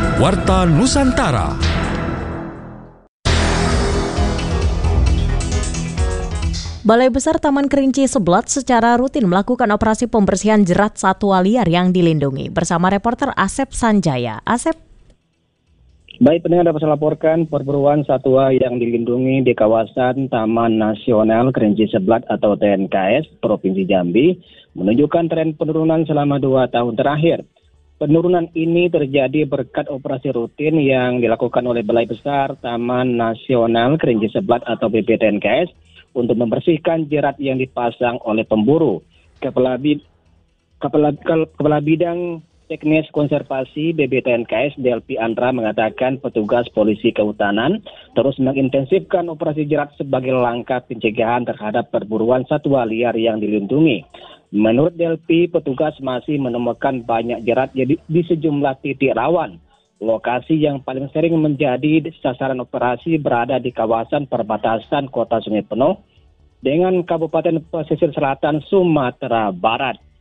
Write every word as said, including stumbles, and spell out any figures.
Warta Nusantara. Balai Besar Taman Kerinci Seblat secara rutin melakukan operasi pembersihan jerat satwa liar yang dilindungi. Bersama reporter Asep Sanjaya. Asep. Baik, pendengar dapat saya laporkan perburuan satwa yang dilindungi di kawasan Taman Nasional Kerinci Seblat atau T N K S Provinsi Jambi menunjukkan tren penurunan selama dua tahun terakhir. Penurunan ini terjadi berkat operasi rutin yang dilakukan oleh Balai Besar Taman Nasional Kerinci Seblat atau B P T N K S untuk membersihkan jerat yang dipasang oleh pemburu. Kepala, Bid, Kepala, Kepala Bidang Teknis Konservasi B B T N K S Delpi Andra mengatakan petugas polisi kehutanan terus mengintensifkan operasi jerat sebagai langkah pencegahan terhadap perburuan satwa liar yang dilindungi. Menurut Delpi, petugas masih menemukan banyak jerat di, di sejumlah titik rawan. Lokasi yang paling sering menjadi sasaran operasi berada di kawasan perbatasan Kota Sungai Penuh dengan Kabupaten Pesisir Selatan Sumatera Barat.